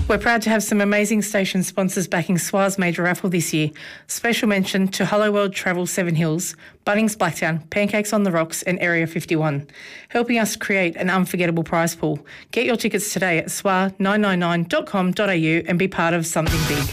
We're proud to have some amazing station sponsors backing SWA's major raffle this year. Special mention to Hello World Travel Seven Hills, Bunnings Blacktown, Pancakes on the Rocks and Area 51, helping us create an unforgettable prize pool. Get your tickets today at swa999.com.au and be part of something big.